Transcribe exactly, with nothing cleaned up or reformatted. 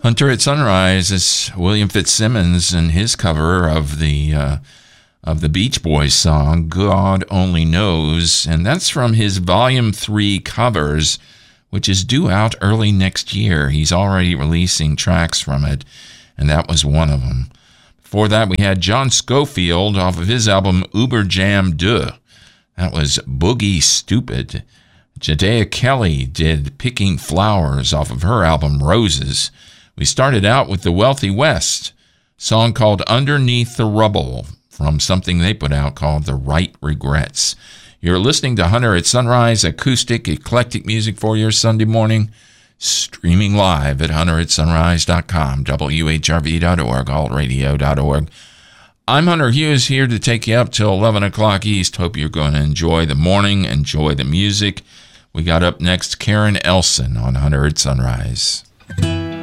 Hunter at Sunrise is William Fitzsimmons and his cover of the uh, of the Beach Boys song "God Only Knows," and that's from his Volume Three Covers, which is due out early next year. He's already releasing tracks from it, and that was one of them. Before that, we had John Scofield off of his album Uber Jam deux. That was Boogie Stupid. Jadea Kelly did Picking Flowers off of her album Roses. We started out with the Wealthy West, song called Underneath the Rubble, from something they put out called The Right Regrets. You're listening to Hunter at Sunrise, acoustic, eclectic music for your Sunday morning, streaming live at hunter at sunrise dot com, W H R V dot org, alt radio dot org. I'm Hunter Hughes, here to take you up till eleven o'clock East. Hope you're going to enjoy the morning, enjoy the music. We got up next Karen Elson on Hunter at Sunrise.